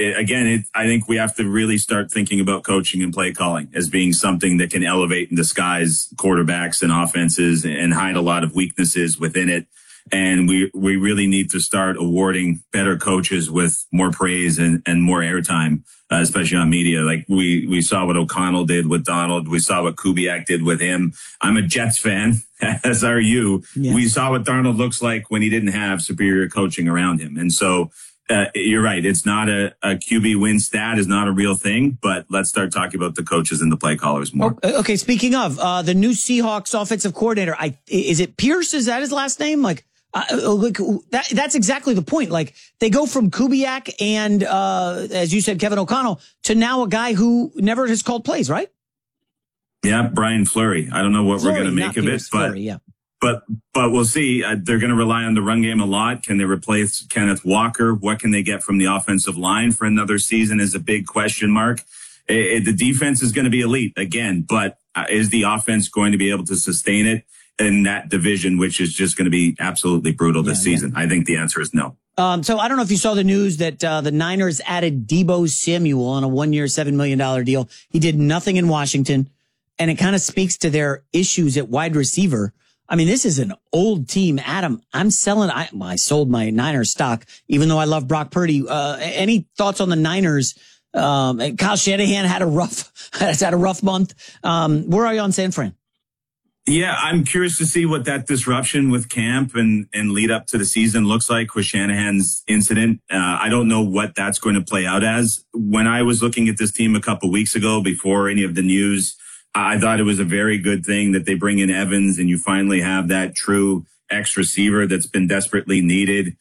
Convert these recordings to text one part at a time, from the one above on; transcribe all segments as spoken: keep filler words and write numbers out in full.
it, again, it, I think we have to really start thinking about coaching and play calling as being something that can elevate and disguise quarterbacks and offenses and hide a lot of weaknesses within it. And we, we really need to start awarding better coaches with more praise and, and more airtime, uh, especially on media. Like we, we saw what O'Connell did with Donald. We saw what Kubiak did with him. I'm a Jets fan, as are you. Yeah. We saw what Darnold looks like when he didn't have superior coaching around him. And so, uh, you're right. It's not a, a Q B win stat is not a real thing, but let's start talking about the coaches and the play callers more. Okay. Speaking of, uh, the new Seahawks offensive coordinator, I, is it Pierce? Is that his last name? Like, Uh, like that, that's exactly the point. Like they go from Kubiak and, uh, as you said, Kevin O'Connell to now a guy who never has called plays, right? Yeah. Brian Fleury. I don't know what Fleury, we're going to make of Pierce, it, but, Fleury, yeah. but, but we'll see. Uh, they're going to rely on the run game a lot. Can they replace Kenneth Walker? What can they get from the offensive line for another season is a big question mark. It, it, the defense is going to be elite again, but uh, is the offense going to be able to sustain it in that division, which is just going to be absolutely brutal this yeah, season? Yeah. I think the answer is no. Um, so I don't know if you saw the news that uh, the Niners added Deebo Samuel on a one-year, seven million dollars deal. He did nothing in Washington, and it kind of speaks to their issues at wide receiver. I mean, this is an old team. Adam, I'm selling. I, I sold my Niners stock, even though I love Brock Purdy. Uh, any thoughts on the Niners? Um, Kyle Shanahan had a rough, has had a rough month. Um, where are you on San Fran? Yeah, I'm curious to see what that disruption with camp and, and lead up to the season looks like with Shanahan's incident. Uh, I don't know what that's going to play out as. When I was looking at this team a couple weeks ago, before any of the news, I thought it was a very good thing that they bring in Evans and you finally have that true X receiver that's been desperately needed.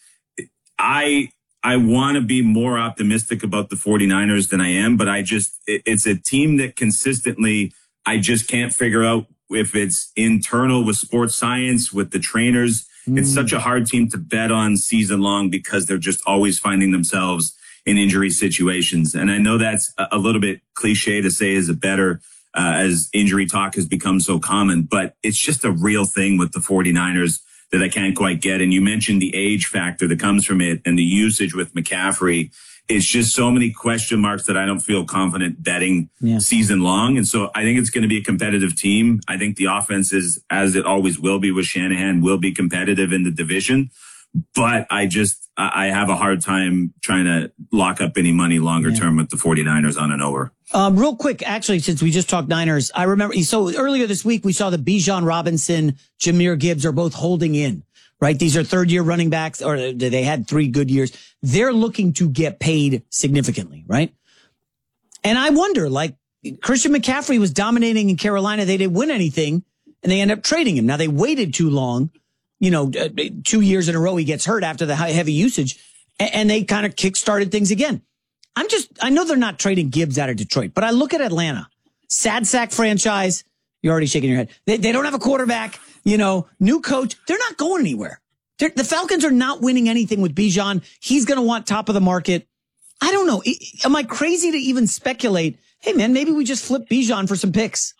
I, I want to be more optimistic about the 49ers than I am, but I just, it, it's a team that consistently, I just can't figure out if it's internal with sports science, with the trainers. Mm. It's such a hard team to bet on season long because they're just always finding themselves in injury situations. And I know that's a little bit cliche to say as a better, uh, as injury talk has become so common, but it's just a real thing with the 49ers that I can't quite get. And you mentioned the age factor that comes from it and the usage with McCaffrey. It's just so many question marks that I don't feel confident betting yeah. season long. And so I think it's going to be a competitive team. I think the offense is, as it always will be with Shanahan, will be competitive in the division. But I just, I have a hard time trying to lock up any money longer yeah. term with the 49ers on an over. Um, real quick, actually, since we just talked Niners, I remember, so earlier this week, we saw the Bijan Robinson, Jahmyr Gibbs are both holding in. Right? These are third year running backs, or they had three good years. They're looking to get paid significantly, right? And I wonder, like, Christian McCaffrey was dominating in Carolina. They didn't win anything and they end up trading him. Now they waited too long, you know, two years in a row. He gets hurt after the heavy usage and they kind of kick-started things again. I'm just, I know they're not trading Gibbs out of Detroit, but I look at Atlanta, sad sack franchise. You're already shaking your head. They, they don't have a quarterback. You know, new coach, they're not going anywhere. They're, the Falcons are not winning anything with Bijan. He's going to want top of the market. I don't know. Am I crazy to even speculate? Hey, man, maybe we just flip Bijan for some picks.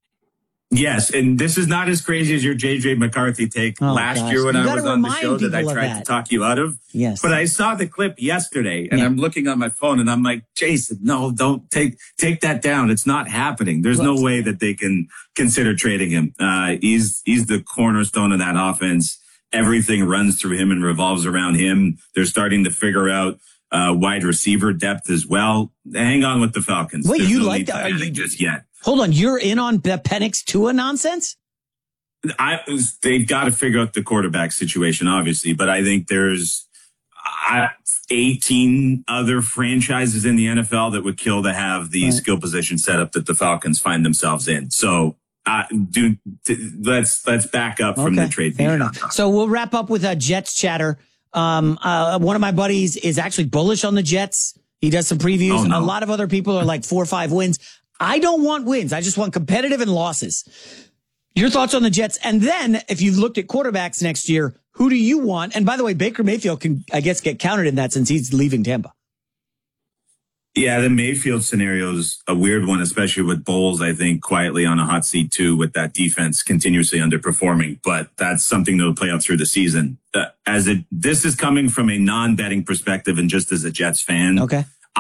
Yes, and this is not as crazy as your J J McCarthy take oh, last gosh. year when you I was on the show that I tried that. to talk you out of. Yes. But I saw the clip yesterday, and yeah. I'm looking on my phone, and I'm like, Jason, no, don't take take that down. It's not happening. There's what? no way that they can consider trading him. Uh, he's he's the cornerstone of that offense. Everything runs through him and revolves around him. They're starting to figure out uh, wide receiver depth as well. Hang on with the Falcons. Wait, There's you no like that? Are you just yet? Hold on, you're in on the Penix Tua nonsense? I, they've got to figure out the quarterback situation, obviously, but I think there's uh, eighteen other franchises in the N F L that would kill to have the right. skill position set up that the Falcons find themselves in. So, uh, do t- let's let's back up from okay, the trade. Fair enough. Talk. So we'll wrap up with a Jets chatter. Um, uh, one of my buddies is actually bullish on the Jets. He does some previews. Oh, no. A lot of other people are like four or five wins. I don't want wins. I just want competitive and losses. Your thoughts on the Jets? And then if you've looked at quarterbacks next year, who do you want? And by the way, Baker Mayfield can, I guess, get counted in that since he's leaving Tampa. Yeah, the Mayfield scenario is a weird one, especially with Bowles, I think, quietly on a hot seat too, with that defense continuously underperforming. But that's something that will play out through the season. Uh, as it, this is coming from a non-betting perspective and just as a Jets fan. Okay.